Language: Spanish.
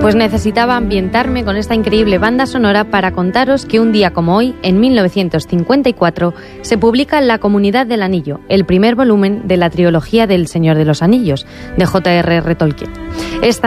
Pues necesitaba ambientarme con esta increíble banda sonora para contaros que un día como hoy, en 1954, se publica La Comunidad del Anillo, el primer volumen de la trilogía del Señor de los Anillos, de J.R.R. Tolkien. Esta